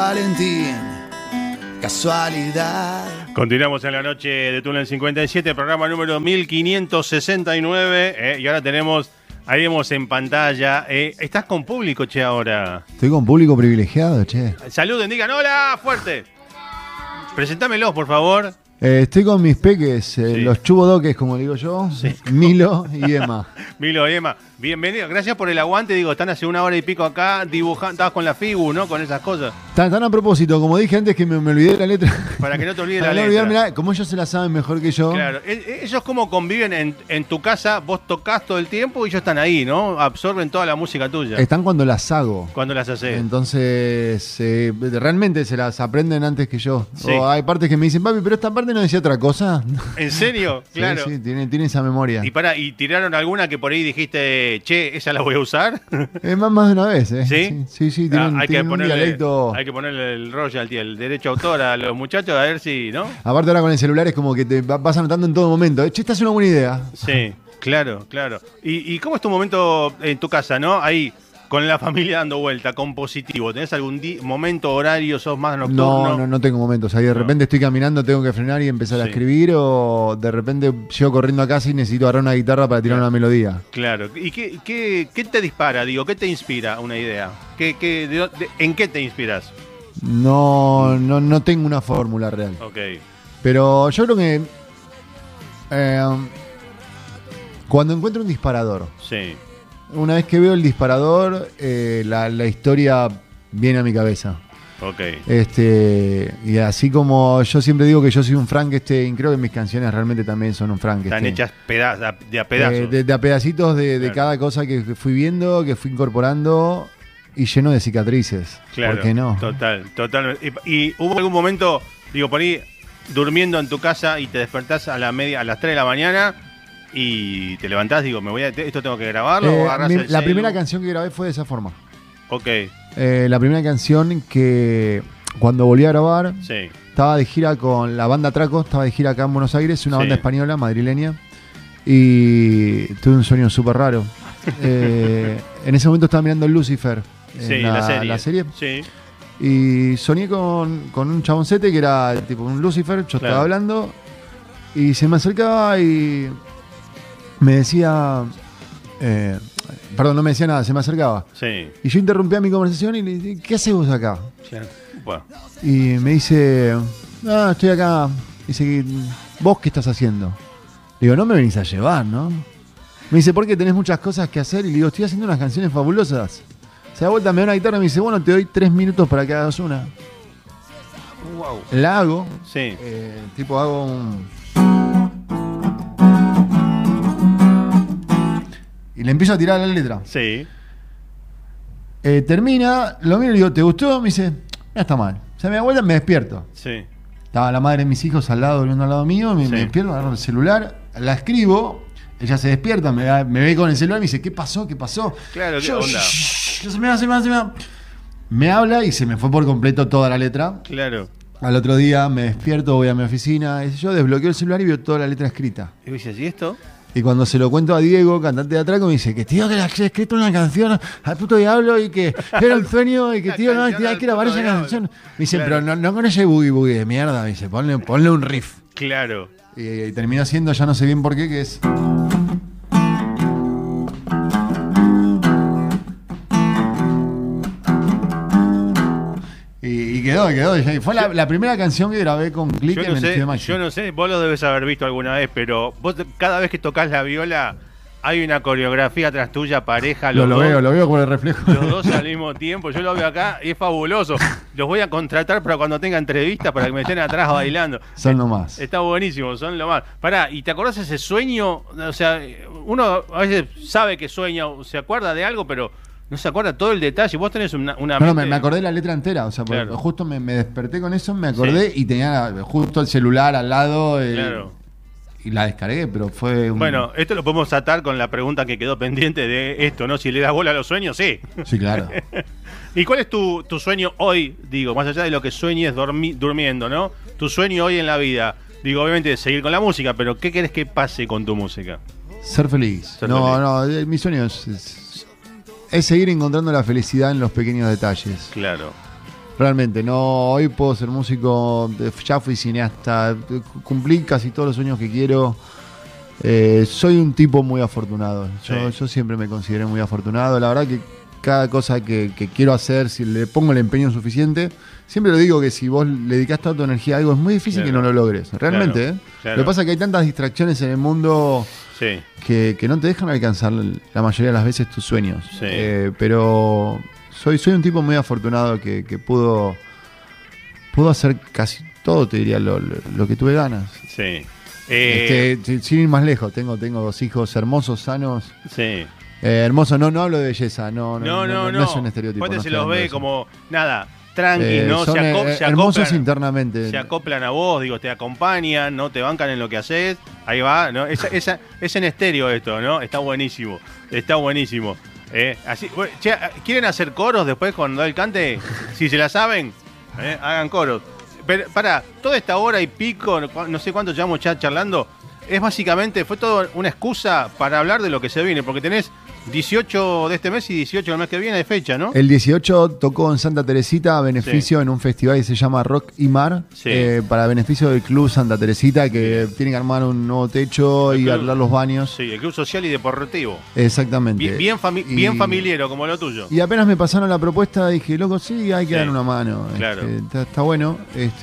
Valentín, casualidad. Continuamos en la noche de Túnel 57, programa número 1569. Y ahora tenemos, ahí vemos en pantalla, estás con público, che, ahora. Estoy con público privilegiado, che. Saluden, digan hola, fuerte. Presentámelos, por favor. Estoy con mis peques, sí. Los chubodoques, como digo yo, sí. Milo y Emma. Milo y Emma, bienvenidos, gracias por el aguante, digo, están hace una hora y pico acá dibujando, estabas con la figu, ¿no? Con esas cosas. Tan a propósito, como dije antes que me olvidé la letra. Para que no te olvides la letra. Olvidarme, como ellos se la saben mejor que yo. Claro, ellos como conviven en tu casa, vos tocás todo el tiempo y ellos están ahí, ¿no? Absorben toda la música tuya. Están cuando las hago. Cuando las haces. Entonces, realmente se las aprenden antes que yo. Sí. O hay partes que me dicen, papi, pero esta parte no decía otra cosa. ¿En serio? Claro. Sí, tiene esa memoria. ¿Y tiraron alguna que por ahí dijiste, che, esa la voy a usar? Más de una vez, ¿eh? ¿Sí? Sí, tienen un dialecto. Hay que ponerle el royalty, el derecho a autor a los muchachos, a ver si, ¿no? Aparte ahora con el celular es como que te vas anotando en todo momento. Che, esta es una buena idea. Sí, claro. ¿Y cómo es tu momento en tu casa, no? Ahí, con la familia dando vuelta, con positivo. ¿Tenés algún momento, horario, sos más nocturno? No tengo momentos. Ahí de repente estoy caminando, tengo que frenar y empezar a escribir, o de repente llego corriendo a casa y necesito agarrar una guitarra para tirar una melodía. Claro. ¿Y qué te dispara, digo? ¿Qué te inspira una idea? ¿En qué te inspiras? No tengo una fórmula real. Ok. Pero yo creo que cuando encuentro un disparador, sí. Una vez que veo el disparador, la historia viene a mi cabeza. Ok. Y así como yo siempre digo que yo soy un Frankenstein, creo que mis canciones realmente también son un Frankenstein. Están hechas de a pedazos. De a pedacitos de cada cosa que fui viendo, que fui incorporando, y lleno de cicatrices. Claro. ¿Por qué no? Total. ¿Y hubo algún momento, digo, por ahí, durmiendo en tu casa y te despertás a las 3 de la mañana y te levantás, digo, esto tengo que grabarlo? La primera canción que grabé fue de esa forma. Ok. La primera canción que cuando volví a grabar, sí. Estaba de gira con la banda Traco, estaba de gira acá en Buenos Aires, una banda española, madrileña, y tuve un sueño súper raro. En ese momento estaba mirando Lucifer, la serie. Sí. Y soñé con un chaboncete que era tipo un Lucifer, yo estaba hablando, y se me acercaba y me decía... perdón, no me decía nada, se me acercaba. Sí. Y yo interrumpía mi conversación y le dije, ¿qué haces vos acá? Sí. Bueno. Y me dice, estoy acá. Dice, ¿vos qué estás haciendo? Le digo, no me venís a llevar, ¿no? Me dice, ¿por qué tenés muchas cosas que hacer? Y le digo, estoy haciendo unas canciones fabulosas. Se da vuelta, me da una guitarra y me dice, bueno, te doy 3 minutos para que hagas una. Wow. La hago. Sí. Hago un... Y le empiezo a tirar la letra. Sí. Termina, lo miro y le digo, ¿te gustó? Me dice, no está mal. O sea, me da vuelta y me despierto. Sí. Estaba la madre de mis hijos al lado, durmiendo al lado mío, me despierto, agarro el celular, la escribo, ella se despierta, me ve con el celular y me dice, ¿qué pasó? Claro, ¿qué onda? Se me va. Me habla y se me fue por completo toda la letra. Claro. Al otro día me despierto, voy a mi oficina, yo desbloqueo el celular y veo toda la letra escrita. Y me dice, ¿y esto? Y cuando se lo cuento a Diego, cantante de Atraco, me dice que tío, que le he escrito una canción al puto diablo y que era un sueño y que tío, no, hay que grabar esa canción. Me dice, claro. Pero no con ese boogie de mierda, me dice, ponle un riff. Claro. Y terminó siendo, ya no sé bien por qué, que es... Y quedó. Y fue la primera canción que grabé con Click en el Estudio Magic. Yo no sé, vos lo debes haber visto alguna vez, pero vos cada vez que tocas la viola hay una coreografía tras tuya, pareja. Lo veo por el reflejo. Los dos al mismo tiempo, yo lo veo acá y es fabuloso. Los voy a contratar para cuando tenga entrevistas para que me estén atrás bailando. Son lo más. Está buenísimo, son lo más. Pará, ¿y te acordás ese sueño? O sea, uno a veces sabe que sueña, se acuerda de algo, pero... no se acuerda todo el detalle. Vos tenés una mente... No, me acordé la letra entera. O sea, claro. Justo me desperté con eso, me acordé y tenía justo el celular al lado. Claro. Y la descargué, pero fue un... Bueno, esto lo podemos atar con la pregunta que quedó pendiente de esto, ¿no? Si le das bola a los sueños, sí. Sí, claro. ¿Y cuál es tu sueño hoy? Digo, más allá de lo que sueñes durmiendo, ¿no? Tu sueño hoy en la vida. Digo, obviamente seguir con la música, pero ¿qué querés que pase con tu música? Ser feliz. No, mi sueño es seguir encontrando la felicidad en los pequeños detalles. Claro. Realmente, no, hoy puedo ser músico, ya fui cineasta, cumplí casi todos los sueños que quiero. Soy un tipo muy afortunado. Yo siempre me consideré muy afortunado. La verdad que cada cosa que quiero hacer, si le pongo el empeño suficiente, siempre lo digo que si vos le dedicás toda tu energía a algo, es muy difícil que no lo logres. Realmente, claro. Lo que pasa es que hay tantas distracciones en el mundo que no te dejan alcanzar la mayoría de las veces tus sueños. Sí. Pero soy un tipo muy afortunado que pudo hacer casi todo, te diría, lo que tuve ganas. Sí. Sin ir más lejos, tengo 2 hijos hermosos, sanos. Sí. Hermosos, no hablo de belleza, no es un estereotipo. Después no se los ve eso. como, nada, tranqui, ¿no? Son hermosos acoplan, internamente. Se acoplan a vos, digo, te acompañan, no te bancan en lo que haces. Ahí va, ¿no? Es en estéreo esto, ¿no? Está buenísimo. Así, che, ¿quieren hacer coros después cuando él cante? Si se la saben, hagan coros. Pero, toda esta hora y pico, no sé cuánto llevamos ya charlando, fue todo una excusa para hablar de lo que se viene, porque tenés 18 de este mes y 18 del mes que viene de fecha, ¿no? El 18 tocó en Santa Teresita a beneficio en un festival que se llama Rock y Mar, para beneficio del Club Santa Teresita, que tiene que armar un nuevo techo y arreglar los baños. Sí, el Club Social y Deportivo. Exactamente. Bien familiero, como lo tuyo. Y apenas me pasaron la propuesta, dije, loco, sí, hay que dar una mano. Claro. Está bueno.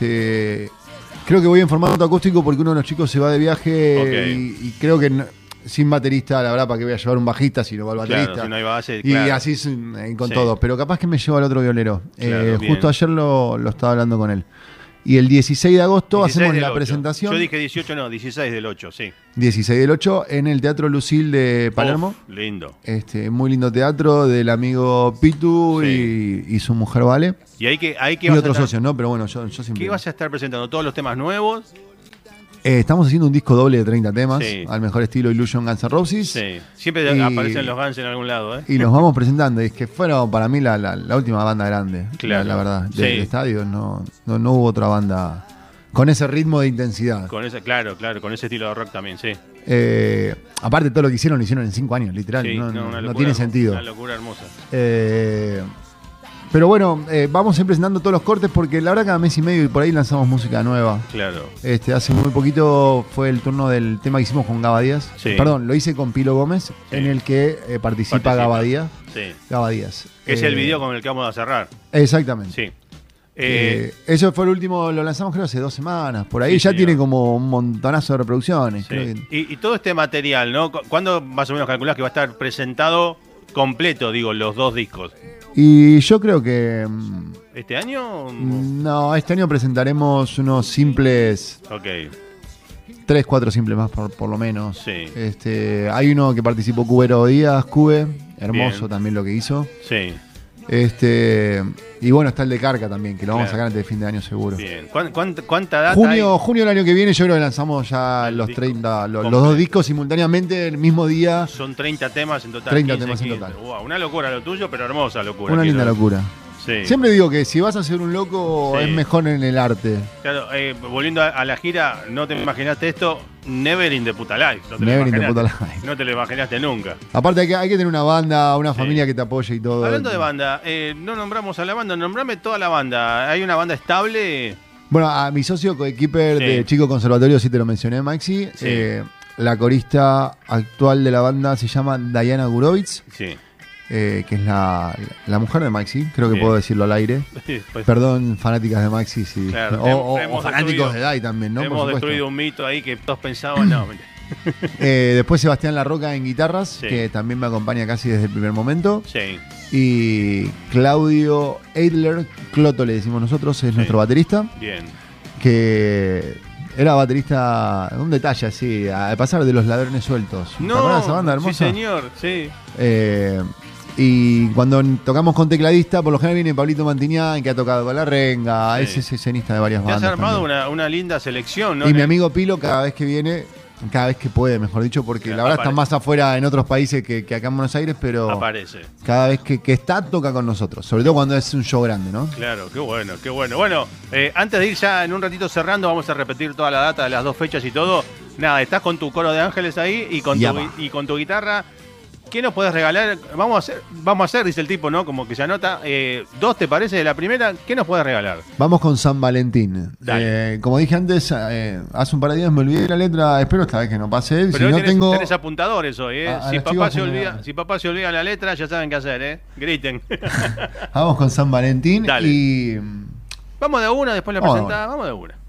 Creo que voy en formato acústico porque uno de los chicos se va de viaje y creo que sin baterista, la verdad, para que voy a llevar un bajista si no va el baterista. Claro, si no hay base, y así con todo. Pero capaz que me llevo al otro violero. Justo ayer lo estaba hablando con él. Y el 16 de agosto hacemos la presentación. Yo dije 18, no, 16 del 8, sí. 16 del 8 en el Teatro Lucil de Palermo. Lindo. Muy lindo teatro del amigo Pitu y su mujer Vale. Y y otros socios, ¿no? Pero bueno, yo siempre... ¿Qué vas a estar presentando? ¿Todos los temas nuevos? Estamos haciendo un disco doble de 30 temas, al mejor estilo Illusion Guns N' Roses. Sí, siempre aparecen los Guns en algún lado, Y nos vamos presentando. Y es que fueron para mí la última banda grande, la verdad, del estadio. No hubo otra banda con ese ritmo de intensidad. Con ese, claro, con ese estilo de rock también, sí. Aparte, todo lo que hicieron, lo hicieron en 5 años, literal. Sí, no tiene sentido. Una locura hermosa. Pero bueno, vamos a ir presentando todos los cortes porque la verdad cada mes y medio y por ahí lanzamos música nueva. Claro. Hace muy poquito fue el turno del tema que hicimos con Gaba Díaz. Perdón, lo hice con Pilo Gómez, en el que participa Gaba Díaz. Sí. Gaba Díaz. Es el video con el que vamos a cerrar. Exactamente. Sí. Eso fue el último, lo lanzamos creo hace 2 semanas. Por ahí ya tiene como un montonazo de reproducciones. Creo que... y todo este material, ¿no? ¿Cuándo más o menos calculás que va a estar presentado completo, digo, los 2 discos? Y yo creo que... ¿Este año? No, este año presentaremos unos simples... 3, 4 simples más por lo menos. Sí. Hay uno que participó Cubero Díaz, Cube, hermoso también lo que hizo. Sí. Y bueno, está el de Carca también, que lo vamos a sacar antes de fin de año seguro. Bien. ¿Cuánta data Junio del año que viene yo creo que lanzamos ya los 30, los 2 discos simultáneamente el mismo día. Son 30 temas en total. 30 temas en total. Wow, una locura lo tuyo, pero hermosa locura. Una linda locura. Sí. Siempre digo que si vas a ser un loco es mejor en el arte. Claro, volviendo a la gira, no te imaginaste esto, never in the puta life. Never in the puta life. No te lo imaginaste nunca. Aparte hay que tener una banda, una familia que te apoye y todo. Hablando de banda, no nombramos a la banda, nombrame toda la banda. ¿Hay una banda estable? Bueno, a mi socio coequiper de Chico Conservatorio, sí te lo mencioné, Maxi. La corista actual de la banda se llama Diana Gurovitz. Sí. Que es la mujer de Maxi, creo que puedo decirlo al aire. Perdón, fanáticas de Maxi, sí. Claro, o fanáticos de Dai también, ¿no? Hemos destruido un mito ahí que todos pensaban, no. Después Sebastián Larroca en guitarras, que también me acompaña casi desde el primer momento. Sí. Y Claudio Eidler, Cloto le decimos nosotros, es nuestro baterista. Bien. Que era baterista, un detalle así, a pasar de Los Ladrones Sueltos. No, ¿te acuerdas de esa banda hermosa? Sí, señor, sí. Y cuando tocamos con tecladista, por lo general viene Pablito Mantiñán, que ha tocado con La Renga, es escenista de varias bandas. Te has armado una linda selección, ¿no? Y mi amigo Pilo, cada vez que viene, cada vez que puede, mejor dicho, porque la verdad está más afuera en otros países que acá en Buenos Aires, pero aparece. Cada vez que está, toca con nosotros, sobre todo cuando es un show grande, ¿no? Claro, qué bueno, qué bueno. Bueno, antes de ir ya en un ratito cerrando, vamos a repetir toda la data de las 2 fechas y todo. Nada, estás con tu coro de ángeles ahí y con tu guitarra. ¿Qué nos podés regalar? Vamos a hacer, dice el tipo, ¿no? Como que se anota. 2, ¿te parece? De la primera, ¿qué nos podés regalar? Vamos con San Valentín. Como dije antes, hace un par de días me olvidé la letra. Espero esta vez que no pase. Pero si no tenés apuntadores hoy, ¿eh? Si papá se olvida la letra, ya saben qué hacer, ¿eh? Griten. Vamos con San Valentín. Dale. Y vamos de una, después la presentás. Vamos de una.